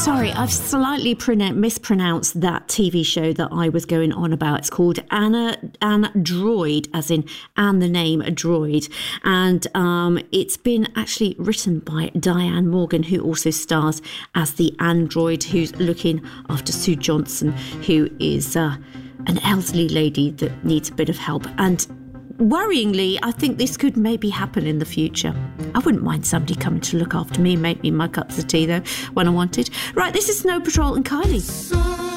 Sorry, I've slightly mispronounced that TV show that I was going on about. It's called Android, as in and the name Droid. And it's been actually written by Diane Morgan, who also stars as the android who's looking after Sue Johnson, who is an elderly lady that needs a bit of help. And worryingly, I think this could maybe happen in the future. I wouldn't mind somebody coming to look after me, make me my cups of tea, though, when I wanted. Right, this is Snow Patrol and Kylie.